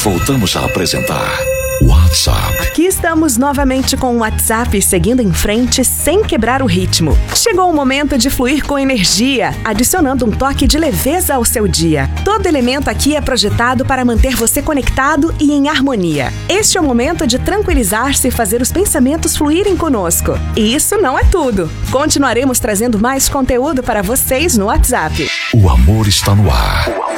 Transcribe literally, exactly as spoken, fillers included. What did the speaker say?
voltamos a apresentar WhatsApp. Aqui estamos novamente com o WhatsApp, seguindo em frente sem quebrar o ritmo. Chegou o momento de fluir com energia, adicionando um toque de leveza ao seu dia. Todo elemento aqui é projetado para manter você conectado e em harmonia. Este é o momento de tranquilizar-se e fazer os pensamentos fluírem conosco. E isso não é tudo. Continuaremos trazendo mais conteúdo para vocês no WhatsApp. O amor está no ar.